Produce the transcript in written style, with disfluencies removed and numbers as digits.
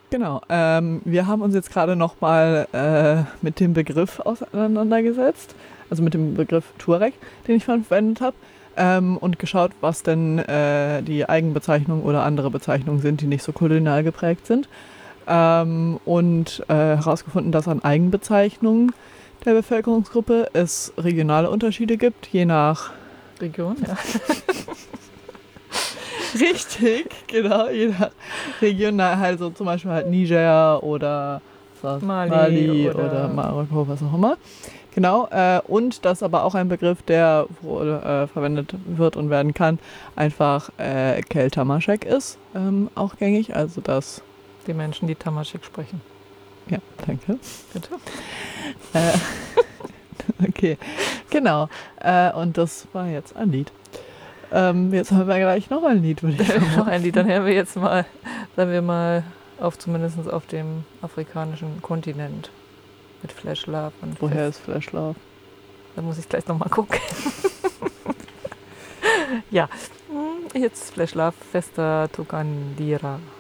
Genau. Wir haben uns jetzt gerade nochmal mit dem Begriff auseinandergesetzt, also mit dem Begriff Tuareg, den ich verwendet habe, und geschaut, was denn die Eigenbezeichnungen oder andere Bezeichnungen sind, die nicht so kolonial geprägt sind. Und herausgefunden, dass an Eigenbezeichnungen der Bevölkerungsgruppe es regionale Unterschiede gibt, je nach Region, ja. Richtig, genau, je nach Region, also zum Beispiel halt Niger oder Mali oder Marokko, was auch immer. Genau, und das aber auch ein Begriff, der wohl verwendet wird und werden kann, einfach Kel Tamaschek ist, auch gängig, also das... Die Menschen, die Tamaschek sprechen. Ja, danke. Bitte. Okay, genau. Und das war jetzt ein Lied. Jetzt haben wir gleich noch ein Lied, würde ich sagen. Noch ein Lied, dann hören wir jetzt mal, sagen wir mal, zumindest auf dem afrikanischen Kontinent mit Flash Love. Und woher ist Flash Love? Da muss ich gleich nochmal gucken. Ja, jetzt Flash Love, Festa Tukandira.